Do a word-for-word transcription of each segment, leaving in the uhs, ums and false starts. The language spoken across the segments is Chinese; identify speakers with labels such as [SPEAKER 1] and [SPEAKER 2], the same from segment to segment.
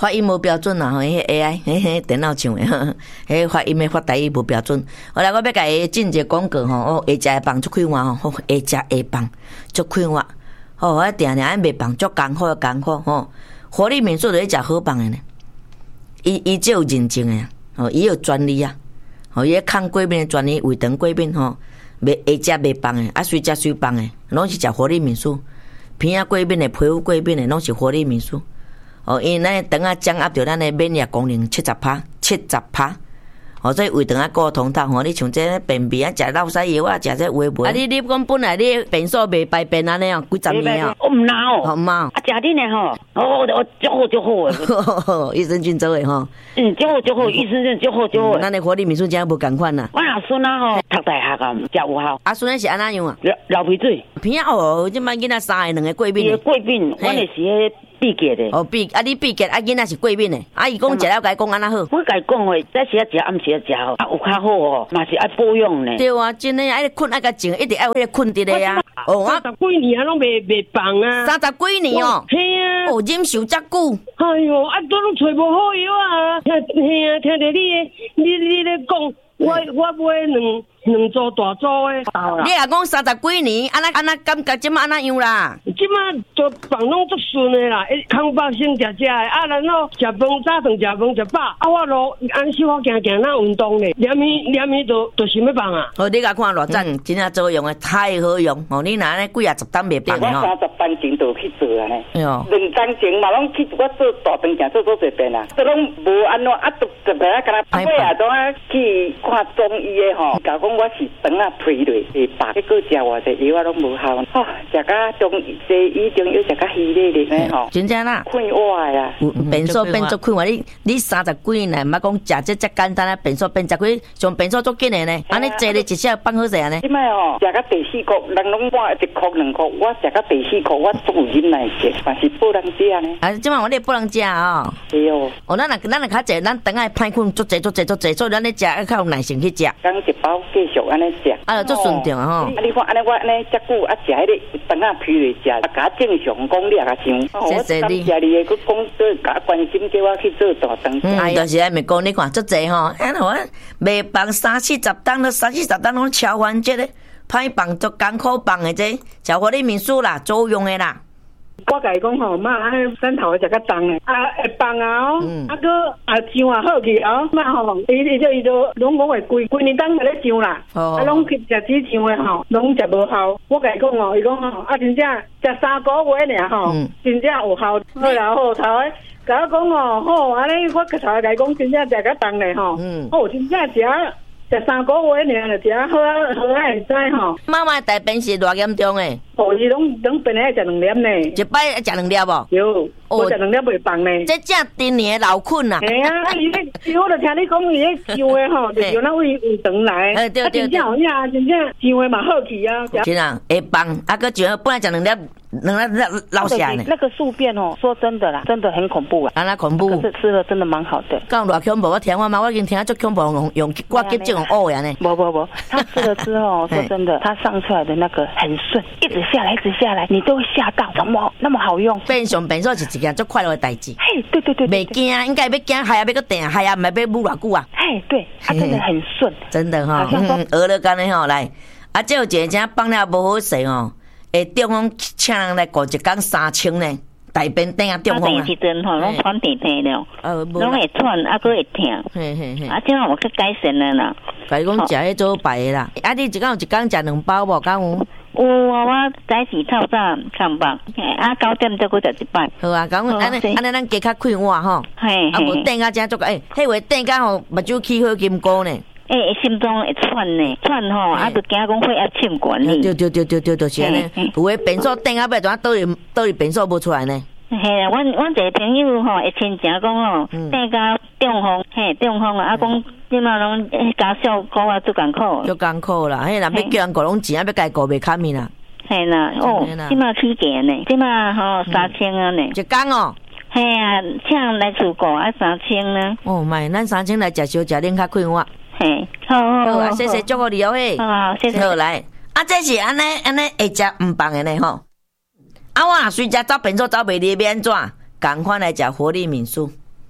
[SPEAKER 1] 发音无标准啊，吼，迄 A I， 嘿嘿，电脑唱的，迄发音的发台语无标准。后来我要甲伊进一个广告吼，哦，会食的饭足快活吼，会食的饭足快活，吼，我定定爱卖饭足艰苦艰苦吼。活力民宿就咧食好饭的呢，伊伊只有认证的，吼，伊有专利啊，吼，伊抗过敏的专利，胃肠过敏吼，卖会食卖饭的，啊，随食随饭的，拢是食活力民宿。鼻仔过敏的、皮肤过敏的，拢是活力民宿。哦，因为咱肠仔掌握着咱的免疫功能七十趴，七十趴。哦，所以胃肠仔顾通透吼，你像这便秘啊，食落屎药啊，食这有诶无？啊，你你讲本来你便所袂排便安尼哦，几十年哦。
[SPEAKER 2] 我唔闹。
[SPEAKER 1] 好嘛。
[SPEAKER 2] 啊，食恁诶吼，哦，我足好足好诶。
[SPEAKER 1] 益生菌做诶吼。
[SPEAKER 2] 嗯，足好足好，益生菌足好足好。
[SPEAKER 1] 咱诶活力民宿真无共款啦。
[SPEAKER 2] 我阿孙啊吼，读大学啊，食有效。
[SPEAKER 1] 阿孙诶是安怎样啊？
[SPEAKER 2] 流流鼻水。
[SPEAKER 1] 鼻仔哦，即摆囡仔三个两个过敏。
[SPEAKER 2] 个过敏，我诶是迄。闭结的
[SPEAKER 1] 哦，闭啊！你闭结啊，囡仔是过敏的。啊，伊讲食了，甲伊讲安那好。
[SPEAKER 2] 我甲伊讲话，早时啊食，暗时啊食吼，啊有较好哦，嘛是爱保养呢。
[SPEAKER 1] 对啊，真诶，爱困爱甲静，一直爱迄个困伫咧啊。
[SPEAKER 3] 哦，三十几年啊，拢袂袂放啊。
[SPEAKER 1] 三十几年哦。
[SPEAKER 3] 嘿啊。
[SPEAKER 1] 哦，忍受遮久。
[SPEAKER 3] 哎哟，啊，都拢找无好药啊！听嘿啊，听着你诶，你你咧讲，我我买两两组大组诶。
[SPEAKER 1] 你若讲三十几年，安那安那感觉即马安那样啦？
[SPEAKER 3] 即马做放拢足顺诶啦，空腹先食食诶，啊，然后食饭早顿食饭食饱，啊，我咯按时我行行那运动咧，连咪连咪就就想要放啊。
[SPEAKER 1] 哦，你甲看偌赞，真正做用诶，太好用。哦，你若安尼几啊十担袂放
[SPEAKER 2] 吼。我三十班前就去做啊呢。
[SPEAKER 1] 哟。
[SPEAKER 2] 两工前嘛拢去，我做大肠镜做做一遍啊，都拢无安怎啊，都特别啊，敢若尾啊，都啊去看中医诶吼，甲讲我是肠啊皮落会白，结果食偌济药啊拢无效，吼，食甲中西医中药食甲稀咧咧咧吼。
[SPEAKER 1] 真正啦。
[SPEAKER 2] 困活啊！
[SPEAKER 1] 便所变做困活，你你三十几年，毋捌讲食这遮简单啊，便所变十几，上便所足紧诶呢。安尼坐咧一下放好势安尼。
[SPEAKER 2] 即摆吼，食甲第四颗，人拢换一颗两颗，我食甲第四颗，我足有忍耐性，但是不能食呢。
[SPEAKER 1] 啊，即摆我哋不能食哦。
[SPEAKER 2] 对哦。
[SPEAKER 1] 哦，咱若咱若较济，咱等下歹困足济足济足济，所以咱咧食要较有耐心去食。
[SPEAKER 2] 讲一包继续安尼食。
[SPEAKER 1] 啊，足顺畅啊吼。
[SPEAKER 2] 啊，你看安尼我安尼遮久啊，食迄个肠啊皮来食，啊，甲正常讲你也甲想。
[SPEAKER 1] 谢谢你。
[SPEAKER 2] 我感谢你，佮讲做甲关心叫我去做大肠。
[SPEAKER 1] 嗯，就是安咪讲，你看足济吼，安我卖放三四十担了，三四十担拢超环节咧，歹放足艰苦放的这，食活力民宿啦，足用的啦。
[SPEAKER 3] 我甲伊讲吼，妈，安尼山头食较重诶，啊会放啊哦，啊个啊上啊好去哦，妈吼，伊伊就伊就拢讲会规规年当在咧上啦，啊拢去食只上诶吼，拢食无效。我甲伊讲哦，伊讲吼，啊真正食三个月尔吼，真正有效。好啦好头诶，甲我讲哦，好安尼我头甲伊讲真正食较重咧吼，哦真正食。食三个月尔就食好啊，好啊会知吼。
[SPEAKER 1] 妈妈大便是偌严重诶？
[SPEAKER 3] 哦，伊拢拢本来食两粒呢。
[SPEAKER 1] 一摆食两粒无？
[SPEAKER 3] 有，我食两粒袂放呢。
[SPEAKER 1] 这正真年老困啊！
[SPEAKER 3] 嘿啊，啊伊咧，我就听你讲伊咧上诶吼，就上那胃胃肠来。
[SPEAKER 1] 哎对对对。
[SPEAKER 3] 真正有影，真正上诶嘛好去啊。
[SPEAKER 1] 真啊，会放，啊个就本来食两粒。能那老下呢？
[SPEAKER 2] 那个宿便哦，说真的啦，真的很恐怖啊！
[SPEAKER 1] 啊，那恐怖！
[SPEAKER 2] 可是吃了真的蛮好的。
[SPEAKER 1] 讲偌恐怖，我听我妈，我已经听足恐怖，用用我急症用呕呀呢。
[SPEAKER 2] 不不不，他吃了之后，说真的，他上出来的那个很顺，一直下来，一直下来，你都会吓到，怎么那么好用？
[SPEAKER 1] 变上变数是一件足快乐的代志。
[SPEAKER 2] 嘿，对对对，
[SPEAKER 1] 袂惊，应该要惊，还要要个定，还要唔系要捂偌久啊？
[SPEAKER 2] 嘿，对，他真的很顺，
[SPEAKER 1] 真的哈。嗯，学了干呢吼来，啊，这有一个正放了无好势哦。诶，中风请人来过一工三千呢，大便顶啊中风啊！
[SPEAKER 2] 时阵吼，拢喘地地了，拢会喘，啊，佮会痛。嘿嘿嘿，啊，这样我去改善了啦。
[SPEAKER 1] 甲伊讲食迄做白的啦，啊，你一工有一工食两包无？敢有？
[SPEAKER 2] 有啊，我早时透早上班，啊，九点再佮食一摆。
[SPEAKER 1] 好啊，讲安尼安尼，咱加较快活吼。嘿，啊，无顶啊，正足个诶，迄话顶甲吼，目睭起好金菇呢。
[SPEAKER 2] 诶、欸，心脏会喘呢，喘吼，啊，就惊讲血压欠管呢。
[SPEAKER 1] 对对对对对，就是安尼。有诶，便所顶啊，尾怎倒里倒里便所无出来呢？
[SPEAKER 2] 嘿啦，阮阮一个朋友吼，会亲情讲吼，顶到中风，嘿，中风啊，啊讲即马拢家小股啊，足艰苦。
[SPEAKER 1] 足艰苦啦，嘿，若要叫人顾拢钱啊，要家顾袂堪面啦。
[SPEAKER 2] 嘿啦，哦，即马起价呢，即马吼三千啊呢。
[SPEAKER 1] 一工哦。
[SPEAKER 2] 嘿啊，请来厝顾啊三千呢。
[SPEAKER 1] 哦，妈，咱三千来食烧食恁较快活。
[SPEAKER 2] 嘿，好好好，
[SPEAKER 1] 啊，谢谢祝福你哦嘿。
[SPEAKER 2] 好，谢谢。
[SPEAKER 1] 好来，啊，这是安尼安尼会食唔放的呢吼。啊，我若随食走便所走袂离，要安怎？赶快来食活力民宿。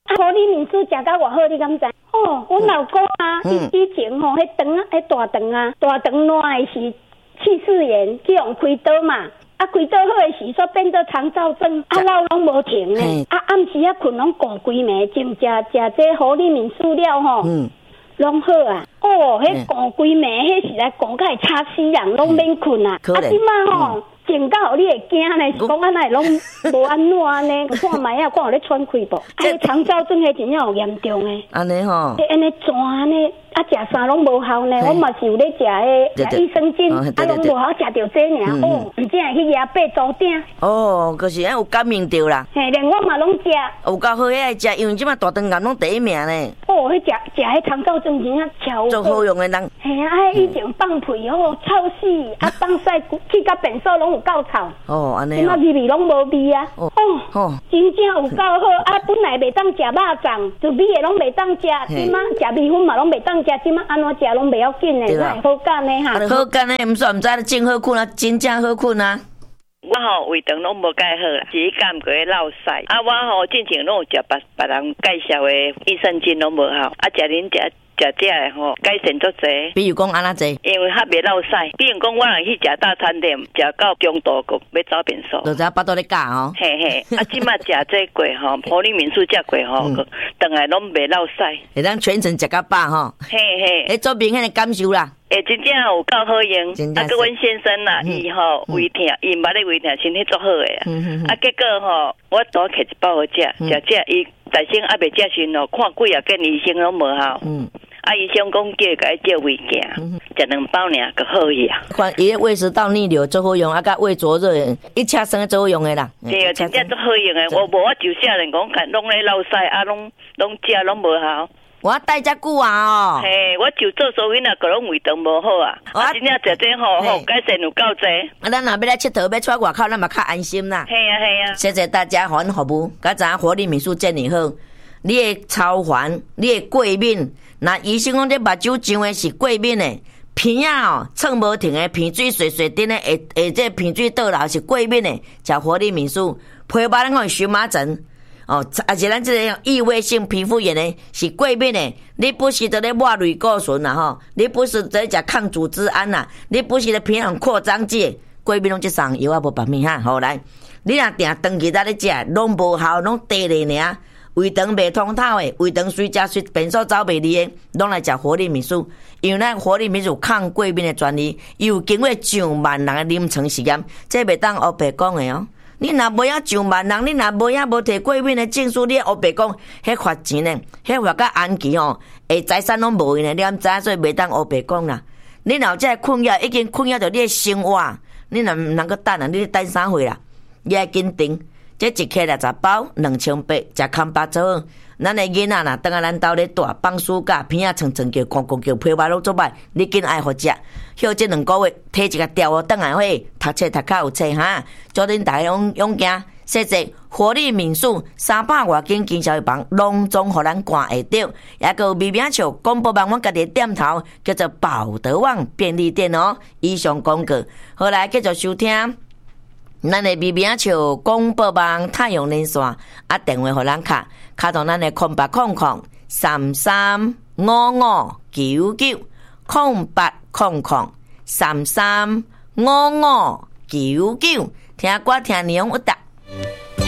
[SPEAKER 4] 啊，互你面数食甲偌好，你敢知？哦，阮老公啊，伊、嗯、以前吼，迄肠啊，迄大肠啊，大肠烂的是气势炎，去用开刀嘛。啊，开刀好的时，煞变做肠燥症，啊，老拢无停呢。啊，暗时啊困拢顾规暝，净食食这互你面数了吼。嗯。拢好啊！哦，迄顾规暝，迄是来顾甲会吵死人，拢免困啊！啊，即摆吼，静到你会惊呢，是讲安那拢无安怎呢？看卖啊，看有咧喘气无？啊，肠燥症迄真正有严重诶。
[SPEAKER 1] 安尼吼，
[SPEAKER 4] 安尼转呢，啊，食啥拢无效呢？我嘛是有咧食迄益生菌，啊，拢无好食着这尔。哦，毋正会去压八组顶。
[SPEAKER 1] 哦，可是有感应着啦。
[SPEAKER 4] 嘿，连我嘛拢食。
[SPEAKER 1] 有够好爱食，因为即摆大肠癌拢第一名呢。
[SPEAKER 4] 哦，迄食食迄肠燥症真正超
[SPEAKER 1] 做好用诶人。
[SPEAKER 4] 嘿啊，以前放屁哦，臭死！啊，放屎去甲便所拢有够臭。
[SPEAKER 1] 哦，安尼。
[SPEAKER 4] 即马味味拢无味啊。哦。哦。真正有够好啊！本来袂当食肉粽，就味诶拢袂当食，即马食米粉嘛拢袂当食，即马安怎食拢袂要紧诶，那会好干诶哈。
[SPEAKER 1] 好干诶，毋算毋知真好困啊，真正好困啊。
[SPEAKER 5] 我吼胃肠拢无介好啦，只感觉落屎。啊，我吼进前拢有食别别人介绍诶益生菌拢无好，啊，食恁食。食这个吼改善足侪，
[SPEAKER 1] 比如讲安那侪，
[SPEAKER 5] 因为较袂落屎。比如讲，我若去食大餐店，食到中途个要走便所，
[SPEAKER 1] 就知巴肚咧教吼。
[SPEAKER 5] 嘿嘿，啊，即马食这过吼，普利民宿食过吼，等下拢袂落屎。
[SPEAKER 1] 会当全程食到饱吼。
[SPEAKER 5] 嘿嘿，
[SPEAKER 1] 诶，做明显的感受啦。
[SPEAKER 5] 诶，真正有够好用。啊，个阮先生啦，伊吼胃疼，伊捌咧胃疼，身体足好诶啊。啊，结果吼，我多摕一包好食，食这伊大先还袂食时吼，看几啊间医生拢无效。嗯。啊，医生讲叫伊甲照胃镜，食两包尔就好去啊。
[SPEAKER 1] 看伊胃食道逆流最好用，啊，甲胃灼热一车生最好用的啦。
[SPEAKER 5] 对啊，真正最好用的。我无我就少年讲，看拢咧落屎，啊，拢拢食拢无效。
[SPEAKER 1] 我带遮久啊哦。
[SPEAKER 5] 嘿，我就做所以那个拢胃肠无好啊。啊，真正食这好好，改善有够济。
[SPEAKER 1] 啊，咱若要来佚佗，要出外口，咱嘛较安心啦。
[SPEAKER 5] 嘿啊嘿啊。
[SPEAKER 1] 谢谢大家还服务，甲咱活力民宿建立好。你的超环，你的过敏，那医生讲这目睭上的是过敏的，鼻啊哦，蹭无停的，鼻水水水顶的，下下这鼻水倒流是过敏的，食活力民宿，皮肤咱讲荨麻疹，哦，而且咱这个异位性皮肤炎呢是过敏的，你不是在咧抹类固醇啦吼，你不是在食抗组织胺啦，你不是在平衡扩张剂，过敏拢这上药啊无别物哈，好来，你若定长期在咧食，拢无效，拢低咧尔。胃肠袂通透诶，胃肠随食随便所走袂离诶，拢来食活力民宿。因为咱活力民宿抗过敏诶专利，伊有经过上万人诶临床实验，这袂当黑白讲诶哦。你若无影上万人，你若无影无摕过敏诶证书，你黑白讲，迄罚钱呢？迄罚甲安期哦，诶财产拢无呢，你毋知影，所以袂当黑白讲啦。你若有这困扰，已经困扰着你诶生活，你若毋能够等啊，你等啥货啦？你爱紧盯。这一克六十包，两千八，食康巴做好。咱的囡仔若等下咱兜咧大放暑假，鼻仔蹭蹭叫，咕咕叫，皮肤拢做歹，你紧爱好食。休这两个月，摕一个调哦，等下会读册读较有册哈。祝恁大家勇勇行，谢谢活力民宿三百外间经销房，隆重互咱赶会到。也个微名笑广播网，阮家己店头叫做宝德旺便利店哦。以上广告，好来继续收听。咱的微名笑广播网太阳连线啊，电话互咱卡，卡到咱的空八空空三三五五九九空八空空三三五五九九，听歌听内容有答。